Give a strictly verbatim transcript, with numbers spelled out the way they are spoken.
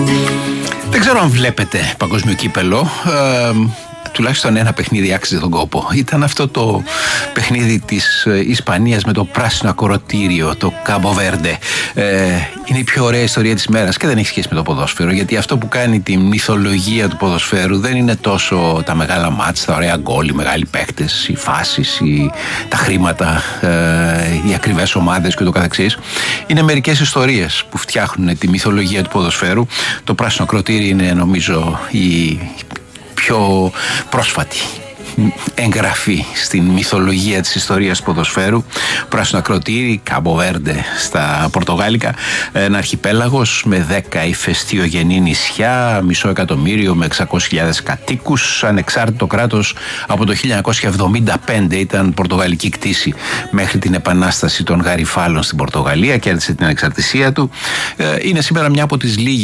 Δεν ξέρω αν βλέπετε παγκόσμιο κύπελο. Ε, τουλάχιστον ένα παιχνίδι άξιζε τον κόπο. Ήταν αυτό το παιχνίδι της Ισπανίας με το πράσινο ακροατήριο, το Κάμπο Βέρντε. Ε, είναι η πιο ωραία ιστορία της μέρας και δεν έχει σχέση με το ποδόσφαιρο, γιατί αυτό που κάνει τη μυθολογία του ποδοσφαίρου δεν είναι τόσο τα μεγάλα μάτς, τα ωραία γκόλ, οι μεγάλοι παίκτες, οι φάσεις, οι, τα χρήματα, ε, οι ακριβές ομάδες και το καθεξής. Είναι μερικές ιστορίες που φτιάχνουν τη μυθολογία του ποδοσφαίρου. Το πράσινο ακροατήριο είναι, νομίζω, η πιο πρόσφατη εγγραφή στην μυθολογία της ιστορίας του ποδοσφαίρου. Πράσινο ακροατήρι, Κάμπο Βέρντε στα πορτογάλικα, ένα αρχιπέλαγος με δέκα ηφαιστειογενή νησιά, μισό εκατομμύριο με εξακόσιες χιλιάδες κατοίκους, ανεξάρτητο κράτος από το χίλια εννιακόσια εβδομήντα πέντε, ήταν πορτογαλική κτήση μέχρι την επανάσταση των Γαριφάλων στην Πορτογαλία, κέρδισε την ανεξαρτησία του. Είναι σήμερα μια από τις λίγες